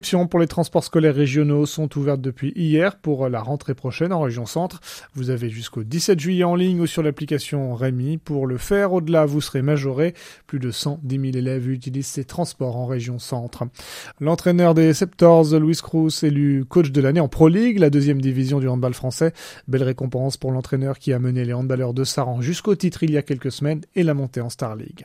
Pour les transports scolaires régionaux sont ouvertes depuis hier pour la rentrée prochaine en région centre. Vous avez jusqu'au 17 juillet en ligne ou sur l'application Rémi. Pour le faire, au-delà, vous serez majoré. Plus de 110 000 élèves utilisent ces transports en région centre. L'entraîneur des Septors, Louis Cruz, élu coach de l'année en Pro League, la deuxième division du handball français. Belle récompense pour l'entraîneur qui a mené les handballeurs de Saran jusqu'au titre il y a quelques semaines et la montée en Star League.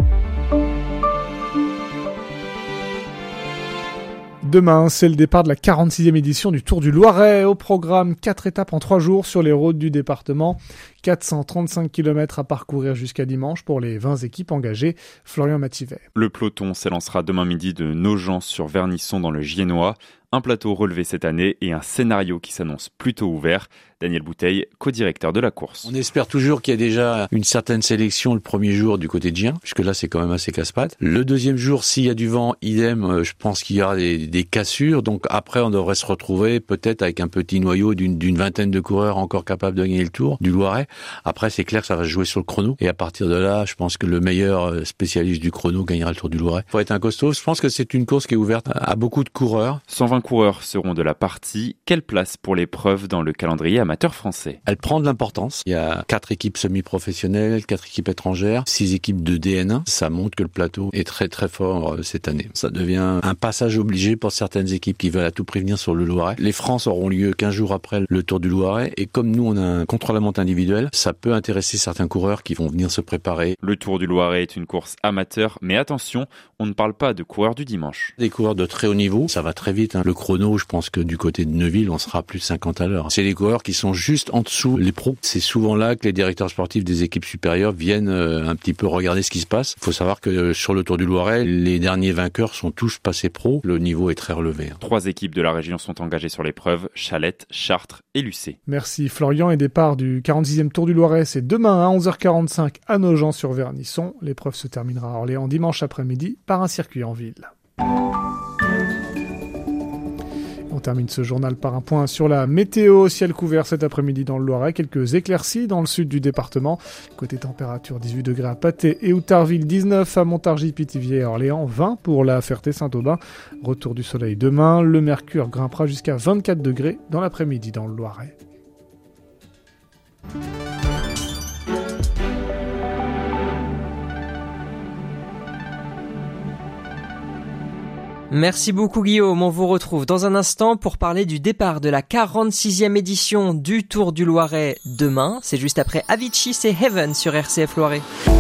Demain, c'est le départ de la 46e édition du Tour du Loiret. Au programme, 4 étapes en 3 jours sur les routes du département. 435 km à parcourir jusqu'à dimanche pour les 20 équipes engagées. Florian Mathivet. Le peloton s'élancera demain midi de Nogent-sur-Vernisson dans le Giennois. Un plateau relevé cette année et un scénario qui s'annonce plutôt ouvert. Daniel Bouteille, co-directeur de la course. On espère toujours qu'il y a déjà une certaine sélection le premier jour du côté de Gien, puisque là c'est quand même assez casse-pattes. Le deuxième jour, s'il y a du vent, idem, je pense qu'il y aura des cassures. Donc après, on devrait se retrouver peut-être avec un petit noyau d'une vingtaine de coureurs encore capables de gagner le Tour du Loiret. Après, c'est clair que ça va se jouer sur le chrono. Et à partir de là, je pense que le meilleur spécialiste du chrono gagnera le Tour du Loiret. Faut être un costaud. Je pense que c'est une course qui est ouverte à beaucoup de coureurs. 120 coureurs seront de la partie. Quelle place pour l'épreuve dans le calendrier amateur français? Elle prend de l'importance. Il y a 4 équipes semi-professionnelles, 4 équipes étrangères, 6 équipes de DN1. Ça montre que le plateau est très très fort cette année. Ça devient un passage obligé pour certaines équipes qui veulent à tout prix venir sur le Loiret. Les France auront lieu 15 jours après le Tour du Loiret. Et comme nous, on a un contre-la-montre individuel, ça peut intéresser certains coureurs qui vont venir se préparer. Le Tour du Loiret est une course amateur, mais attention, on ne parle pas de coureurs du dimanche. Des coureurs de très haut niveau, ça va très vite. Le chrono, je pense que du côté de Neuville, on sera à plus de 50 à l'heure. C'est des coureurs qui sont juste en dessous les pros. C'est souvent là que les directeurs sportifs des équipes supérieures viennent un petit peu regarder ce qui se passe. Il faut savoir que sur le Tour du Loiret, les derniers vainqueurs sont tous passés pros. Le niveau est très relevé. 3 équipes de la région sont engagées sur l'épreuve, Chalette, Chartres et Lucé. Merci Florian, et départ du 46e Tour du Loiret, c'est demain à 11h45 à Nogent-sur-Vernisson. L'épreuve se terminera à Orléans dimanche après-midi par un circuit en ville. On termine ce journal par un point sur la météo. Ciel couvert cet après-midi dans le Loiret. Quelques éclaircies dans le sud du département. Côté température, 18 degrés à Patay et Outarville, 19 à Montargis, Pithiviers et Orléans, 20 pour la Ferté-Saint-Aubin. Retour du soleil demain. Le mercure grimpera jusqu'à 24 degrés dans l'après-midi dans le Loiret. Merci beaucoup Guillaume, on vous retrouve dans un instant pour parler du départ de la 46e édition du Tour du Loiret demain. C'est juste après Avicii, c'est Heaven sur RCF Loiret.